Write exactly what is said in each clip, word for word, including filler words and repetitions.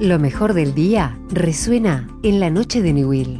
Lo mejor del día resuena en la noche de Newell.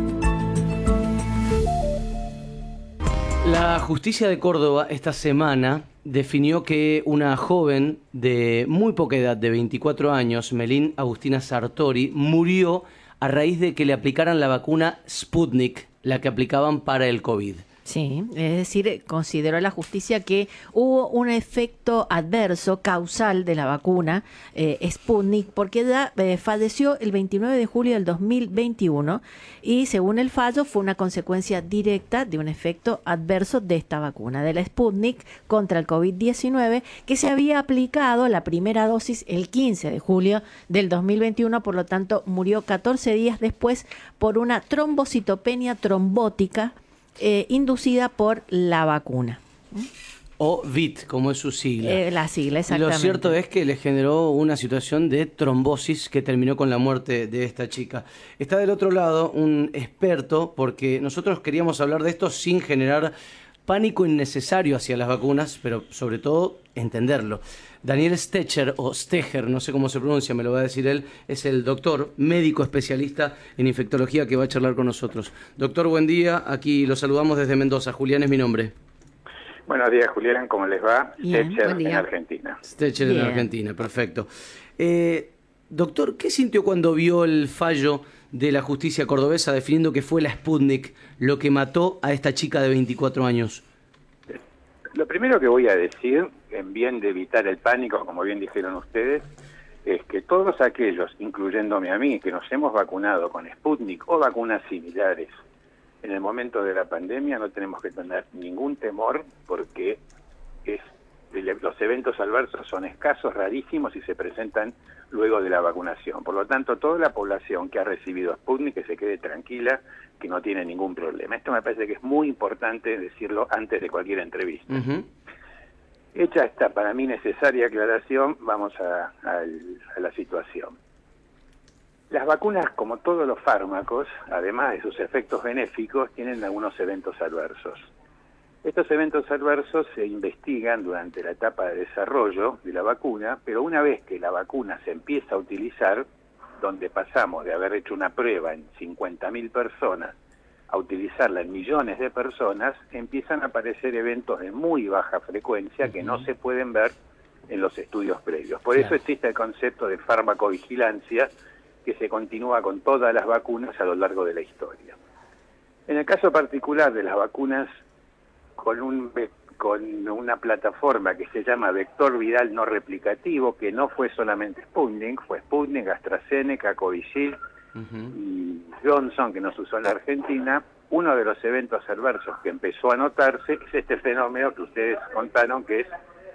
La justicia de Córdoba esta semana definió que una joven de muy poca edad, de veinticuatro años, Melín Agustina Sartori, murió a raíz de que le aplicaran la vacuna Sputnik, la que aplicaban para el COVID. Sí, es decir, consideró la justicia que hubo un efecto adverso causal de la vacuna eh, Sputnik, porque da, eh, falleció el veintinueve de julio del dos mil veintiuno y según el fallo fue una consecuencia directa de un efecto adverso de esta vacuna, de la Sputnik contra el COVID diecinueve, que se había aplicado la primera dosis el quince de julio del dos mil veintiuno, por lo tanto murió catorce días después por una trombocitopenia trombótica Eh, inducida por la vacuna. O V I T, como es su sigla. Eh, la sigla, exactamente. Lo cierto es que le generó una situación de trombosis que terminó con la muerte de esta chica. Está del otro lado un experto, porque nosotros queríamos hablar de esto sin generar pánico innecesario hacia las vacunas, pero sobre todo entenderlo. Daniel Stecher, o Stecher, no sé cómo se pronuncia, me lo va a decir él, es el doctor, médico especialista en infectología que va a charlar con nosotros. Doctor, buen día, aquí lo saludamos desde Mendoza. Julián es mi nombre. Buenos días, Julián, ¿cómo les va? Bien, Stecher en Argentina. Stecher Bien. en Argentina, perfecto. Eh, doctor, ¿qué sintió cuando vio el fallo de la justicia cordobesa definiendo que fue la Sputnik lo que mató a esta chica de veinticuatro años? Lo primero que voy a decir, en bien de evitar el pánico, como bien dijeron ustedes, es que todos aquellos, incluyéndome a mí, que nos hemos vacunado con Sputnik o vacunas similares en el momento de la pandemia, no tenemos que tener ningún temor porque es, los eventos adversos son escasos, rarísimos y se presentan luego de la vacunación. Por lo tanto, toda la población que ha recibido Sputnik que se quede tranquila, que no tiene ningún problema. Esto me parece que es muy importante decirlo antes de cualquier entrevista. Uh-huh. Hecha esta, para mí, necesaria aclaración, vamos a, a, a la situación. Las vacunas, como todos los fármacos, además de sus efectos benéficos, tienen algunos eventos adversos. Estos eventos adversos se investigan durante la etapa de desarrollo de la vacuna, pero una vez que la vacuna se empieza a utilizar, donde pasamos de haber hecho una prueba en cincuenta mil personas a utilizarla en millones de personas, empiezan a aparecer eventos de muy baja frecuencia que no se pueden ver en los estudios previos. Por Claro. eso existe el concepto de farmacovigilancia que se continúa con todas las vacunas a lo largo de la historia. En el caso particular de las vacunas con un con una plataforma que se llama vector viral no replicativo, que no fue solamente Sputnik, fue Sputnik, AstraZeneca, Covishield uh-huh. y Johnson, que nos usó en la Argentina. Uno de los eventos adversos que empezó a notarse es este fenómeno que ustedes contaron, que es,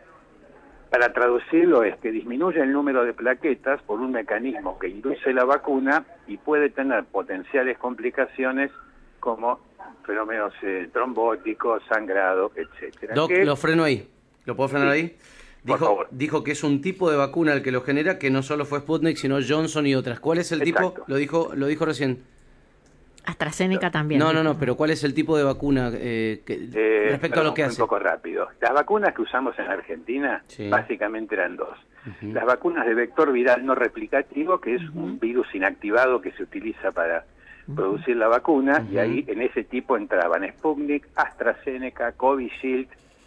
para traducirlo, es que disminuye el número de plaquetas por un mecanismo que induce la vacuna y puede tener potenciales complicaciones como fenómenos eh, trombóticos, sangrado, etcétera. Doc, que, lo freno ahí. ¿Lo puedo frenar sí, ahí? Por Dijo, favor. dijo que es un tipo de vacuna el que lo genera, que no solo fue Sputnik, sino Johnson y otras. ¿Cuál es el Exacto. tipo? Lo dijo, lo dijo recién. AstraZeneca también. No, no, no, pero ¿cuál es el tipo de vacuna eh, que, Eh, respecto perdón, a lo que un hace? poco rápido. Las vacunas que usamos en Argentina Sí. básicamente eran dos. Uh-huh. Las vacunas de vector viral no replicativo, que es Uh-huh. un virus inactivado que se utiliza para uh-huh. producir la vacuna, Uh-huh. y ahí en ese tipo entraban Sputnik, AstraZeneca, Covishield,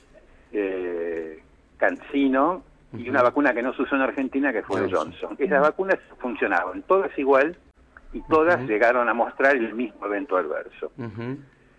eh, CanSino, uh-huh. y una vacuna que no se usó en Argentina que fue de Johnson. Esas vacunas funcionaban todas igual y todas uh-huh. llegaron a mostrar el mismo evento adverso. Uh-huh.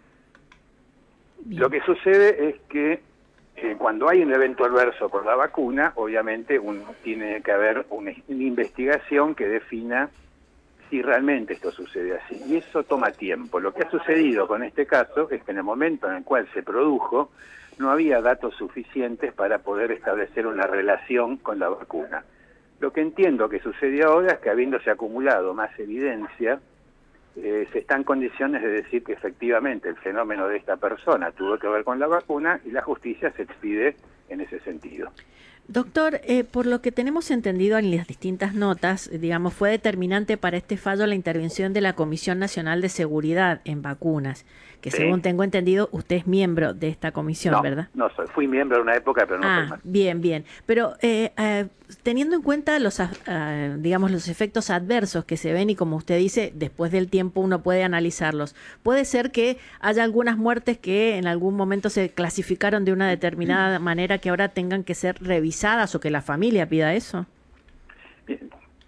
Lo que sucede es que eh, cuando hay un evento adverso por la vacuna, obviamente un, tiene que haber una, una investigación que defina si realmente esto sucede así. Y eso toma tiempo. Lo que ha sucedido con este caso es que en el momento en el cual se produjo, no había datos suficientes para poder establecer una relación con la vacuna. Lo que entiendo que sucedió ahora es que, habiéndose acumulado más evidencia, eh, se está en condiciones de decir que efectivamente el fenómeno de esta persona tuvo que ver con la vacuna y la justicia se expide en ese sentido. Doctor, eh, por lo que tenemos entendido en las distintas notas, digamos, fue determinante para este fallo la intervención de la Comisión Nacional de Seguridad en Vacunas, que Sí. según tengo entendido, usted es miembro de esta comisión, No, ¿verdad? no soy. Fui miembro en una época, pero no soy Ah, más. bien, bien. Pero eh, eh, teniendo en cuenta los, uh, digamos, los efectos adversos que se ven y como usted dice, después del tiempo uno puede analizarlos, puede ser que haya algunas muertes que en algún momento se clasificaron de una determinada manera que ahora tengan que ser revisadas o que la familia pida eso. Bien.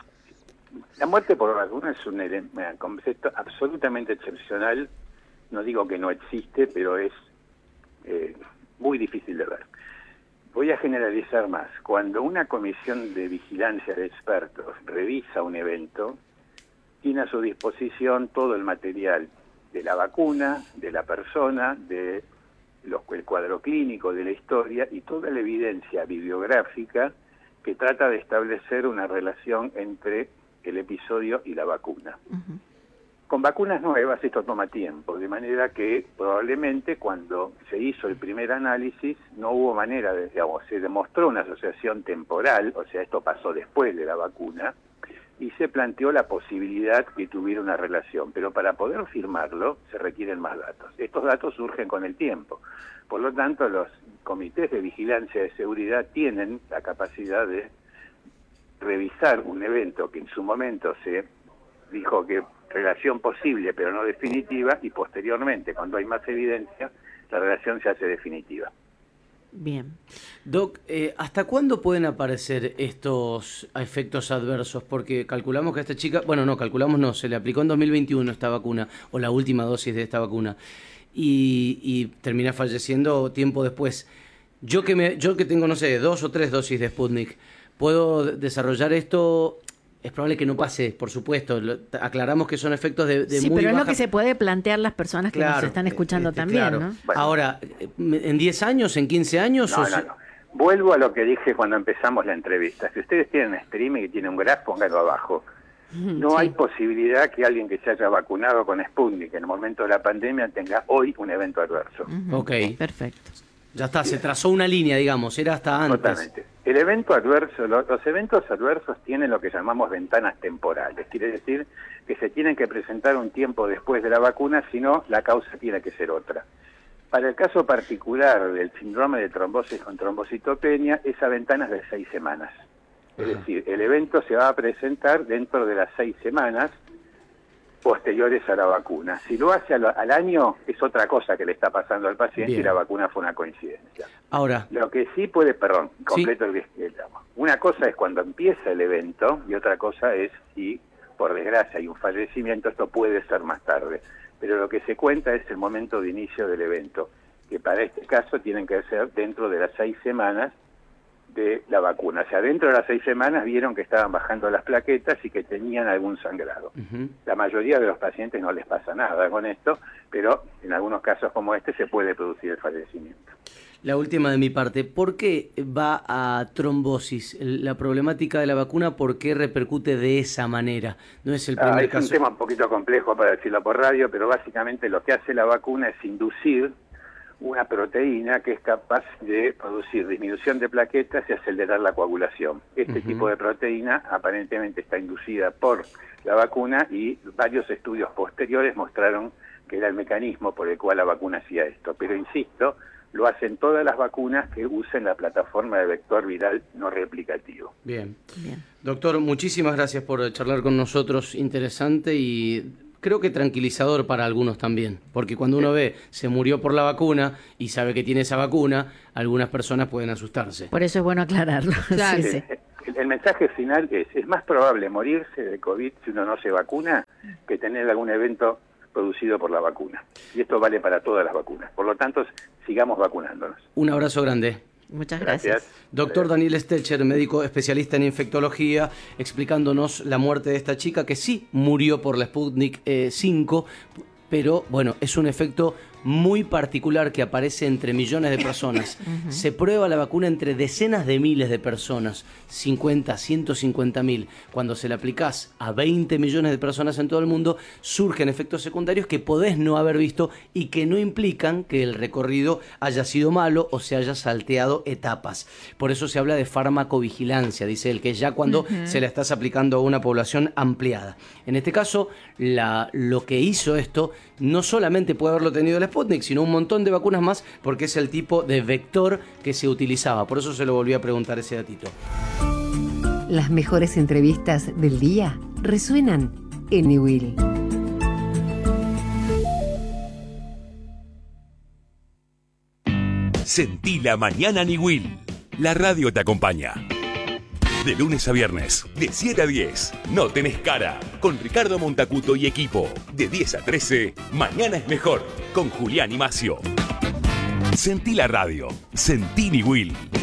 La muerte por vacuna es un ele- un concepto absolutamente excepcional. No digo que no existe, pero es eh, muy difícil de ver. Voy a generalizar más. Cuando una comisión de vigilancia de expertos revisa un evento, tiene a su disposición todo el material de la vacuna, de la persona, de los, el cuadro clínico, de la historia y toda la evidencia bibliográfica que trata de establecer una relación entre el episodio y la vacuna. Uh-huh. Con vacunas nuevas esto toma tiempo, de manera que probablemente cuando se hizo el primer análisis no hubo manera de, digamos, se demostró una asociación temporal, o sea, esto pasó después de la vacuna, y se planteó la posibilidad que tuviera una relación, pero para poder firmarlo se requieren más datos. Estos datos surgen con el tiempo, por lo tanto los comités de vigilancia de seguridad tienen la capacidad de revisar un evento que en su momento se dijo que relación posible pero no definitiva, y posteriormente, cuando hay más evidencia, la relación se hace definitiva. Bien. Doc, eh, ¿hasta cuándo pueden aparecer estos efectos adversos? Porque calculamos que a esta chica, bueno, no, calculamos no, se le aplicó en dos mil veintiuno esta vacuna, o la última dosis de esta vacuna, y, y termina falleciendo tiempo después. Yo que, me, yo que tengo, no sé, dos o tres dosis de Sputnik, ¿puedo desarrollar esto? Es probable que no pase, por supuesto. Lo, aclaramos que son efectos de, de sí, muy pero baja... es lo que se puede plantear las personas que Claro, nos están escuchando este, también, claro. ¿no? Bueno. Ahora, ¿en diez años, en quince años? No, o no, se- no. Vuelvo a lo que dije cuando empezamos la entrevista. Si ustedes tienen streaming y tienen un graph, pónganlo abajo. No Sí. hay posibilidad que alguien que se haya vacunado con Sputnik en el momento de la pandemia tenga hoy un evento adverso. Ujú. Ok. Perfecto. Ya está, se trazó una línea, digamos, era hasta antes. Totalmente. El evento adverso, lo- los eventos adversos tienen lo que llamamos ventanas temporales. Quiere decir que se tienen que presentar un tiempo después de la vacuna, si no, la causa tiene que ser otra. Para el caso particular del síndrome de trombosis con trombocitopenia, esa ventana es de seis semanas. Es Ajá. decir, el evento se va a presentar dentro de las seis semanas posteriores a la vacuna. Si lo hace al, al año, es otra cosa que le está pasando al paciente. Bien. Y la vacuna fue una coincidencia. Ahora, Lo que sí puede, perdón, completo el, el una cosa es cuando empieza el evento y otra cosa es si por desgracia hay un fallecimiento, esto puede ser más tarde. Pero lo que se cuenta es el momento de inicio del evento, que para este caso tienen que ser dentro de las seis semanas de la vacuna. O sea, dentro de las seis semanas vieron que estaban bajando las plaquetas y que tenían algún sangrado. ujú. La mayoría de los pacientes no les pasa nada con esto, pero en algunos casos como este se puede producir el fallecimiento. La última de mi parte, ¿por qué va a trombosis? La problemática de la vacuna, ¿por qué repercute de esa manera? No es el Ah, primer es un caso. tema un poquito complejo para decirlo por radio, pero básicamente lo que hace la vacuna es inducir una proteína que es capaz de producir disminución de plaquetas y acelerar la coagulación. Este Ujú. tipo de proteína aparentemente está inducida por la vacuna y varios estudios posteriores mostraron que era el mecanismo por el cual la vacuna hacía esto. Pero insisto, lo hacen todas las vacunas que usen la plataforma de vector viral no replicativo. Bien. Bien. Doctor, muchísimas gracias por charlar con nosotros. Interesante y creo que tranquilizador para algunos también. Porque cuando uno ve se murió por la vacuna y sabe que tiene esa vacuna, algunas personas pueden asustarse. Por eso es bueno aclararlo. Claro. Sí, sí. El, el mensaje final es, es más probable morirse de COVID si uno no se vacuna que tener algún evento producido por la vacuna. Y esto vale para todas las vacunas. Por lo tanto, sigamos vacunándonos. Un abrazo grande. Muchas gracias. Gracias. Doctor Daniel Stelcher, médico especialista en infectología, explicándonos la muerte de esta chica que sí murió por la Sputnik eh, cinco, pero bueno, es un efecto muy particular que aparece entre millones de personas. Uh-huh. Se prueba la vacuna entre decenas de miles de personas, cincuenta, ciento cincuenta mil. Cuando se la aplicás a veinte millones de personas en todo el mundo, surgen efectos secundarios que podés no haber visto y que no implican que el recorrido haya sido malo o se haya salteado etapas. Por eso se habla de farmacovigilancia, dice él, que es ya cuando uh-huh. se la estás aplicando a una población ampliada. En este caso, la, lo que hizo esto no solamente puede haberlo tenido el Sputnik, sino un montón de vacunas más, porque es el tipo de vector que se utilizaba. Por eso se lo volví a preguntar ese datito. Las mejores entrevistas del día resuenan en Niwil. Sentí la mañana Niwil. La radio te acompaña. De lunes a viernes, de siete a diez, No Tenés Cara, con Ricardo Montacuto y equipo. De diez a trece, Mañana es Mejor, con Julián y Macio. Sentí la radio, sentí Niwil.